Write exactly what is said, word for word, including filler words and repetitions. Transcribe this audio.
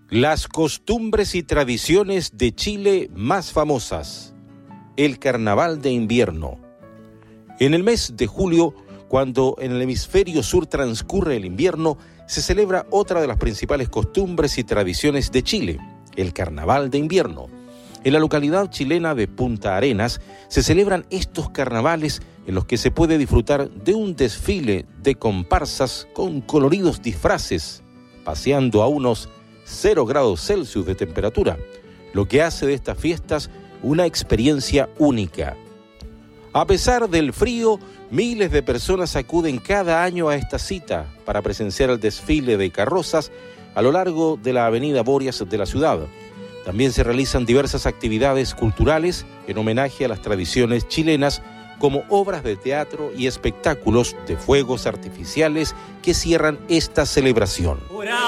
Las costumbres y tradiciones de Chile más famosas. El Carnaval de Invierno. En el mes de julio, cuando en el hemisferio sur transcurre el invierno, se celebra otra de las principales costumbres y tradiciones de Chile, el Carnaval de Invierno. En la localidad chilena de Punta Arenas se celebran estos carnavales en los que se puede disfrutar de un desfile de comparsas con coloridos disfraces, paseando a unos cero grados Celsius de temperatura, lo que hace de estas fiestas una experiencia única. A pesar del frío, miles de personas acuden cada año a esta cita para presenciar el desfile de carrozas a lo largo de la avenida Borias de la ciudad. También se realizan diversas actividades culturales en homenaje a las tradiciones chilenas, como obras de teatro y espectáculos de fuegos artificiales que cierran esta celebración.